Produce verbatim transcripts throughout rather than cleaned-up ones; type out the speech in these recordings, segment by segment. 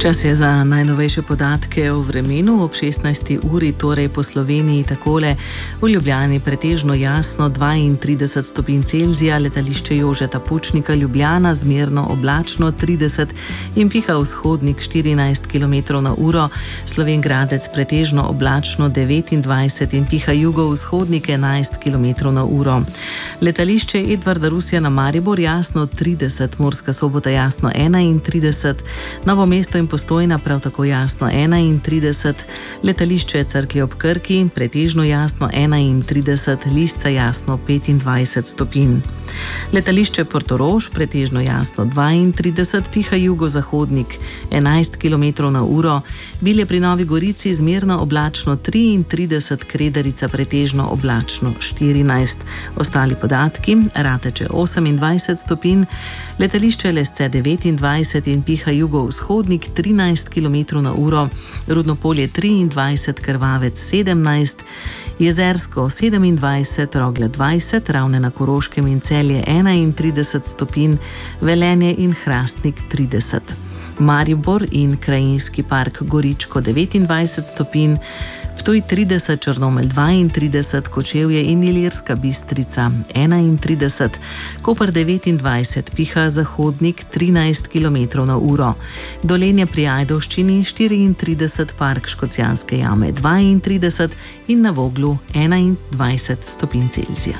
Čas je za najnovejše podatke o vremenu ob šestnajsti uri, torej po Sloveniji takole. V Ljubljani pretežno jasno dvaintrideset stopinj Celzija, letališče Jožeta Pučnika Ljubljana zmerno oblačno trideset in piha vzhodnik štirinajst kilometrov na uro, Slovenj Gradec pretežno oblačno devetindvajset in piha jugovzhodnik enajst kilometrov na uro. Letališče Edvarda Rusjana Maribor jasno trideset, Murska Sobota jasno enaintrideset, Novo mesto in Postojna prav tako jasno enaintrideset, letališče Cerklje ob Krki pretežno jasno enaintrideset, Lisca jasno petindvajset stopinj. Letališče Portorož pretežno jasno dvaintrideset, piha jugozahodnik enajst kilometrov na uro, Bilje pri Novi Gorici zmerno oblačno triintrideset, Kredarica pretežno oblačno štirinajst. Ostali podatki: Rateče osemindvajset stopinj, letališče Lesce devetindvajset in piha jugovzhodnik trinajst kilometrov na uro, Rudnopolje triindvajset, Krvavec sedemnajst, Jezersko sedemindvajset, Rogle dvajset, Ravne na Koroškem in Celje enaintrideset stopinj, Velenje in Hrastnik trideset. Maribor in Krajinski park Goričko devetindvajset stopinj, Ptuj trideset, Črnomelj dvaintrideset, Kočevje in Ilirska Bistrica enaintrideset, Koper devetindvajset, piha zahodnik trinajst kilometrov na uro, Dolenje pri Ajdovščini štiriintrideset, Park Škocjanske jame dvaintrideset in na Voglu enaindvajset stopinj Celzija.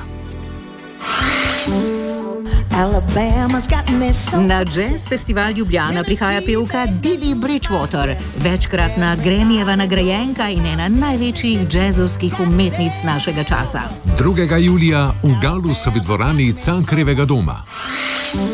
Na Jazz Festival Ljubljana prihaja pevka Didi Bridgewater, večkratna Grammyjeva nagrajenka in ena največjih jazzovskih umetnic našega časa. drugega julija v Galusovi dvorani Cankarjevega doma.